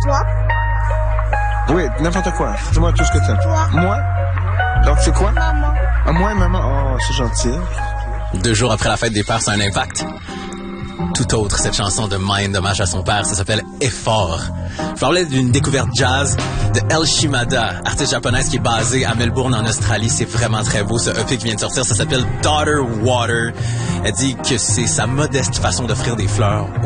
Toi? Oui, n'importe quoi. Dis-moi tout ce que t'aimes. Toi? Moi? Donc c'est quoi? Maman. Ah, moi et maman? Oh, c'est gentil. 2 jours après la fête des pères, c'est un impact. Tout autre, cette chanson de Mind, hommage à son père, ça s'appelle Effort. Je parlais d'une découverte jazz de El Shimada, artiste japonaise qui est basée à Melbourne en Australie. C'est vraiment très beau, ce EP qui vient de sortir, ça s'appelle Daughter Water. Elle dit que c'est sa modeste façon d'offrir des fleurs